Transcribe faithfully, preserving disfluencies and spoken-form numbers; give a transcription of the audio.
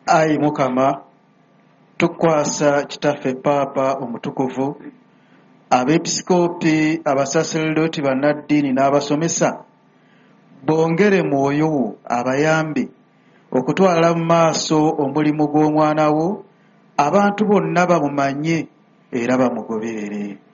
Ayi Mukama, tukwasa kitaffe Paapa omutukuvu, abeepisikoopi, abasaserdoti, bannaddiini n'abasomesa, bongere mwoyo wo abayambe okutwala mu maaso omulimu gw'omwana wo, abantu bonna bamumanye era bamugoberere.